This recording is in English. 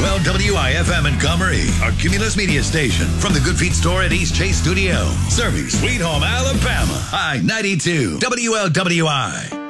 WLWI-FM in Comrie, our Cumulus media station. From the Good Feet store at East Chase Studio. Serving Sweet Home, Alabama. I-92, WLWI.